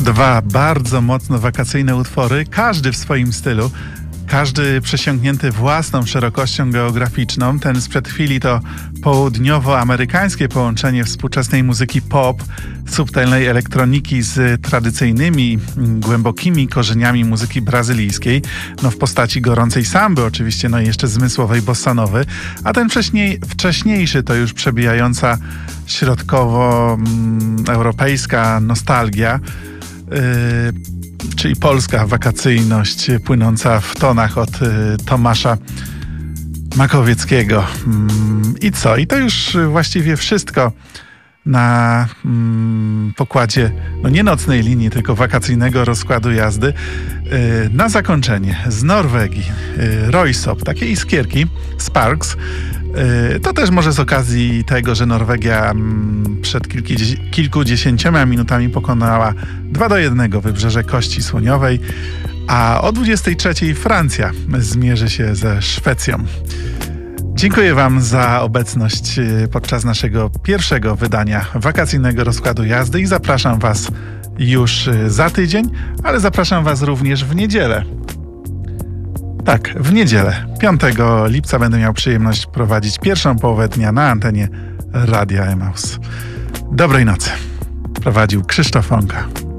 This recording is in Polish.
Dwa bardzo mocno wakacyjne utwory, każdy w swoim stylu, każdy przesiąknięty własną szerokością geograficzną. Ten sprzed chwili to południowoamerykańskie połączenie współczesnej muzyki pop, subtelnej elektroniki z tradycyjnymi, głębokimi korzeniami muzyki brazylijskiej, w postaci gorącej samby oczywiście, i jeszcze zmysłowej bossanowy, a ten wcześniejszy to już przebijająca środkowoeuropejska nostalgia, czyli polska wakacyjność płynąca w tonach od Tomasza Makowieckiego. I co? I to już właściwie wszystko na pokładzie nie nocnej linii, tylko wakacyjnego rozkładu jazdy. Na zakończenie z Norwegii Röyksopp, takie iskierki, Sparks. To też może z okazji tego, że Norwegia przed kilkudziesięcioma minutami pokonała 2-1 Wybrzeże Kości Słoniowej, a o 23:00 Francja zmierzy się ze Szwecją. Dziękuję Wam za obecność podczas naszego pierwszego wydania wakacyjnego rozkładu jazdy i zapraszam Was już za tydzień, ale zapraszam Was również w niedzielę. Tak, w niedzielę, 5 lipca będę miał przyjemność prowadzić pierwszą połowę dnia na antenie Radia Emaus. Dobrej nocy. Prowadził Krzysztof Onka.